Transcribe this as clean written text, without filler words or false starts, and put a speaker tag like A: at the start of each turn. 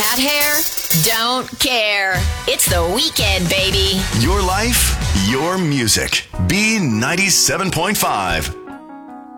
A: Got hair? Don't care. It's the weekend, baby.
B: Your life, your music. B97.5.